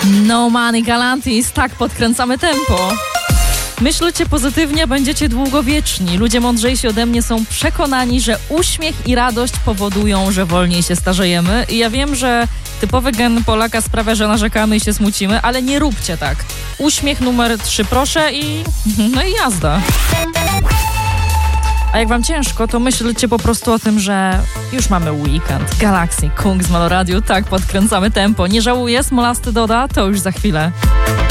No Money Galantis, tak podkręcamy tempo. Myślcie pozytywnie, będziecie długowieczni. Ludzie mądrzejsi ode mnie są przekonani, że uśmiech i radość powodują, że wolniej się starzejemy. I ja wiem, że typowy gen Polaka sprawia, że narzekamy i się smucimy, ale nie róbcie tak. Uśmiech numer 3 proszę i jazda. A jak wam ciężko, to myślcie po prostu o tym, że już mamy weekend. Galaxy, Kung z Maloradiu, tak podkręcamy tempo. Nie żałuję, Smolasty doda, to już za chwilę.